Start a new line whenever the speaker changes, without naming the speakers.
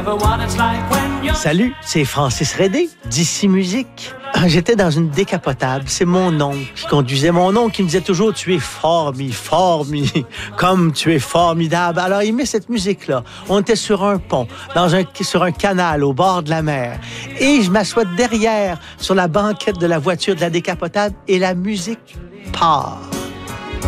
Salut, c'est Francis Redé, d'ici Musique. J'étais dans une décapotable. C'est mon oncle qui conduisait. Mon oncle qui me disait toujours « Tu es comme tu es formidable ». Alors, il met cette musique-là. On était sur un pont, sur un canal au bord de la mer. Et je m'assois derrière, sur la banquette de la voiture de la décapotable, et la musique part.